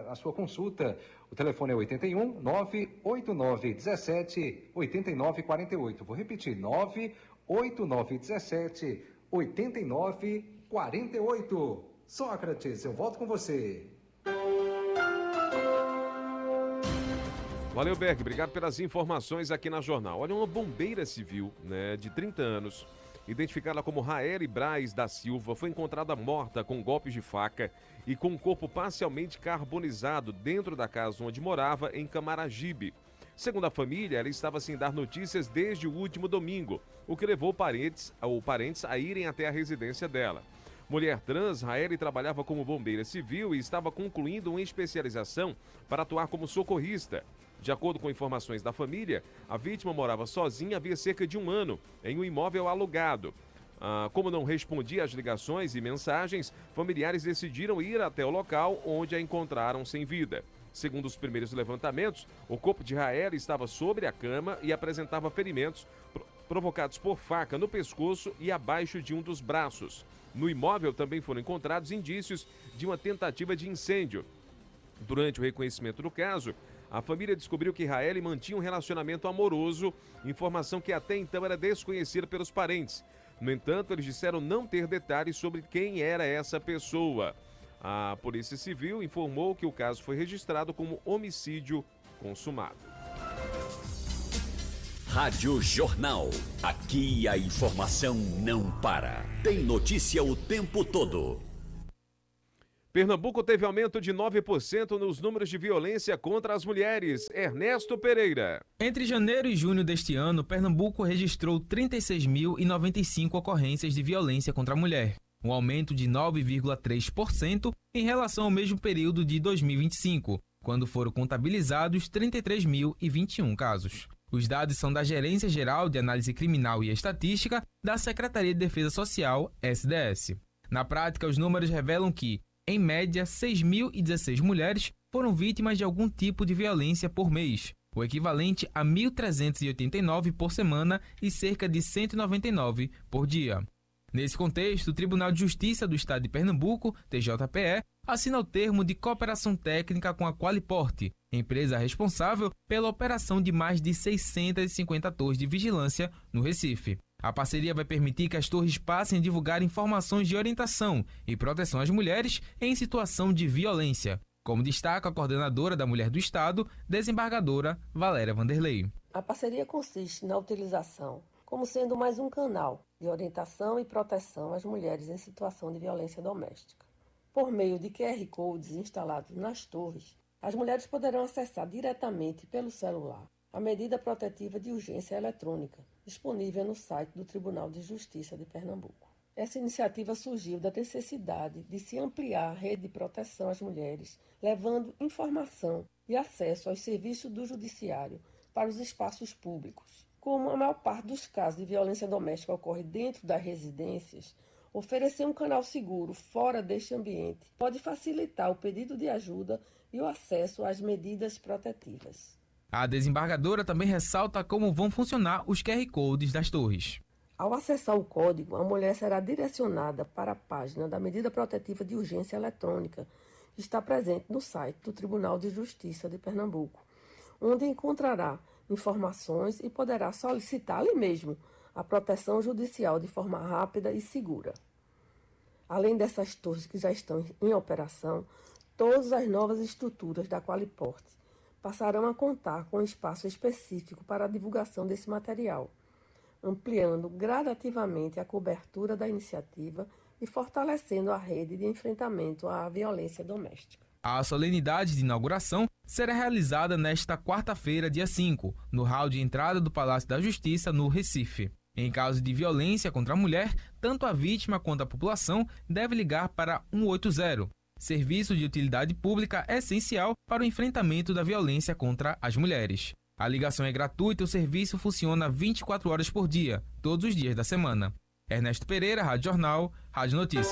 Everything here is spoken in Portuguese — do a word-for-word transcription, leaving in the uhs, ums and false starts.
a sua consulta. O telefone é oitenta e um, nove oito nove um sete, oito nove quatro oito. Vou repetir, nove oito nove um sete, oito nove quatro oito. Sócrates, eu volto com você. Valeu, Berg, obrigado pelas informações aqui na Jornal. Olha, uma bombeira civil, né, de trinta anos, identificada como Raeli Braz da Silva, foi encontrada morta com golpes de faca e com o corpo parcialmente carbonizado dentro da casa onde morava, em Camaragibe. Segundo a família, ela estava sem dar notícias desde o último domingo, o que levou parentes, ou parentes a irem até a residência dela. Mulher trans, Raeli trabalhava como bombeira civil e estava concluindo uma especialização para atuar como socorrista. De acordo com informações da família, a vítima morava sozinha havia cerca de um ano, em um imóvel alugado. Ah, como não respondia às ligações e mensagens, familiares decidiram ir até o local, onde a encontraram sem vida. Segundo os primeiros levantamentos, o corpo de Raeli estava sobre a cama e apresentava ferimentos pro- provocados por faca no pescoço e abaixo de um dos braços. No imóvel também foram encontrados indícios de uma tentativa de incêndio. Durante o reconhecimento do caso, a família descobriu que Raeli mantinha um relacionamento amoroso, informação que até então era desconhecida pelos parentes. No entanto, eles disseram não ter detalhes sobre quem era essa pessoa. A Polícia Civil informou que o caso foi registrado como homicídio consumado. Rádio Jornal. Aqui a informação não para. Tem notícia o tempo todo. Pernambuco teve aumento de nove por cento nos números de violência contra as mulheres. Ernesto Pereira. Entre janeiro e junho deste ano, Pernambuco registrou trinta e seis mil e noventa e cinco ocorrências de violência contra a mulher, um aumento de nove vírgula três por cento em relação ao mesmo período de dois mil e vinte e cinco, quando foram contabilizados trinta e três mil e vinte e um casos. Os dados são da Gerência Geral de Análise Criminal e Estatística da Secretaria de Defesa Social, S D S. Na prática, os números revelam que, em média, seis mil e dezesseis mulheres foram vítimas de algum tipo de violência por mês, o equivalente a mil trezentos e oitenta e nove por semana e cerca de cento e noventa e nove por dia. Nesse contexto, o Tribunal de Justiça do Estado de Pernambuco, T J P E, assina o termo de cooperação técnica com a Qualiporte, empresa responsável pela operação de mais de seiscentas e cinquenta torres de vigilância no Recife. A parceria vai permitir que as torres passem a divulgar informações de orientação e proteção às mulheres em situação de violência, como destaca a coordenadora da Mulher do Estado, desembargadora Valéria Vanderlei. A parceria consiste na utilização, como sendo mais um canal de orientação e proteção às mulheres em situação de violência doméstica. Por meio de Q R Codes instalados nas torres, as mulheres poderão acessar diretamente pelo celular a medida protetiva de urgência eletrônica, disponível no site do Tribunal de Justiça de Pernambuco. Essa iniciativa surgiu da necessidade de se ampliar a rede de proteção às mulheres, levando informação e acesso aos serviços do Judiciário para os espaços públicos. Como a maior parte dos casos de violência doméstica ocorre dentro das residências, oferecer um canal seguro fora deste ambiente pode facilitar o pedido de ajuda e o acesso às medidas protetivas. A desembargadora também ressalta como vão funcionar os Q R Codes das torres. Ao acessar o código, a mulher será direcionada para a página da medida protetiva de urgência eletrônica, que está presente no site do Tribunal de Justiça de Pernambuco, onde encontrará informações e poderá solicitar ali mesmo a proteção judicial de forma rápida e segura. Além dessas torres que já estão em operação, todas as novas estruturas da Qualiporte passarão a contar com um espaço específico para a divulgação desse material, ampliando gradativamente a cobertura da iniciativa e fortalecendo a rede de enfrentamento à violência doméstica. A solenidade de inauguração será realizada nesta quarta-feira, dia cinco, no hall de entrada do Palácio da Justiça, no Recife. Em caso de violência contra a mulher, tanto a vítima quanto a população deve ligar para um oito zero, serviço de utilidade pública essencial para o enfrentamento da violência contra as mulheres. A ligação é gratuita e o serviço funciona vinte e quatro horas por dia, todos os dias da semana. Ernesto Pereira, Rádio Jornal, Rádio Notícias.